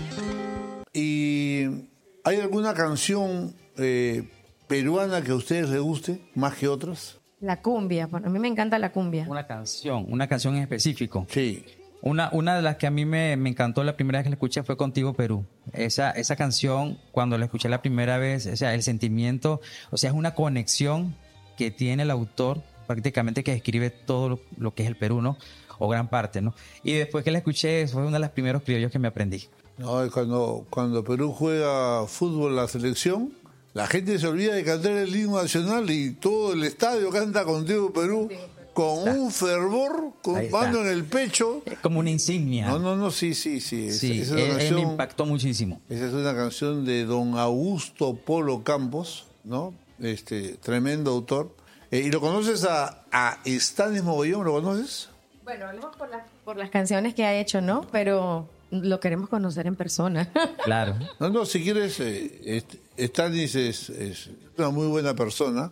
¿Y hay alguna canción peruana que a ustedes les guste más que otras? La cumbia, bueno, a mí me encanta la cumbia. Una canción en específico. Sí. Una de las que a mí me encantó la primera vez que la escuché fue Contigo Perú. Esa canción, cuando la escuché la primera vez, o sea, el sentimiento, o sea, es una conexión que tiene el autor prácticamente que describe todo lo que es el Perú, ¿no? O gran parte, ¿no? Y después que la escuché, fue uno de los primeros criollos que me aprendí. No, cuando Perú juega fútbol, la selección, la gente se olvida de cantar el himno nacional y todo el estadio canta Contigo Perú con un fervor, con mano en el pecho. Es como una insignia. No, sí. Sí, Esa es una canción, me impactó muchísimo. Esa es una canción de don Augusto Polo Campos, ¿no? Tremendo autor. ¿Y lo conoces a Stanley Mogollón? ¿Lo conoces? Bueno, hablemos por las canciones que ha hecho, ¿no? Pero lo queremos conocer en persona. Claro. No, si quieres, Stanis es una muy buena persona.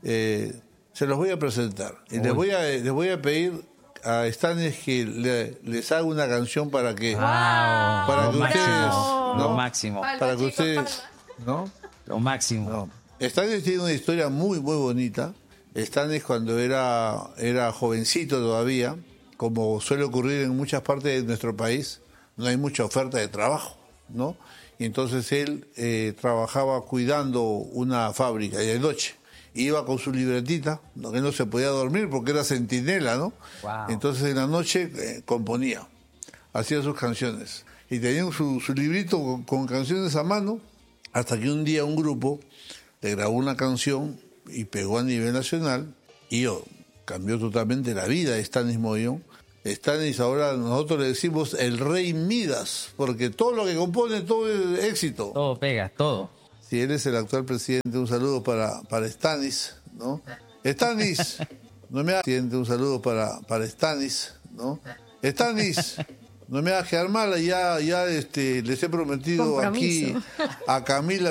Se los voy a presentar. Y les voy a pedir a Stanis que les haga una canción para que, para que ustedes, ¿no? Lo máximo. Para que ustedes, ¿no? Lo máximo. No. Stanis tiene una historia muy, muy bonita. Stanis, cuando era jovencito todavía, como suele ocurrir en muchas partes de nuestro país, no hay mucha oferta de trabajo, ¿no? Y entonces él trabajaba cuidando una fábrica y de noche iba con su libretita, que no se podía dormir porque era centinela, ¿no? Wow. Entonces en la noche componía, hacía sus canciones y tenía su librito con canciones a mano, hasta que un día un grupo le grabó una canción y pegó a nivel nacional y cambió totalmente la vida de Stanis Mogollón. Stanis, ahora nosotros le decimos el rey Midas, porque todo lo que compone, todo es éxito. Todo pega, todo. Si él es el actual presidente, un saludo para Stanis, ¿no? Stanis, no me hagas, presidente, un saludo para Stanis, ¿no? Stanis, no me hagas quedar mal, ya les he prometido Compromiso. aquí a Camila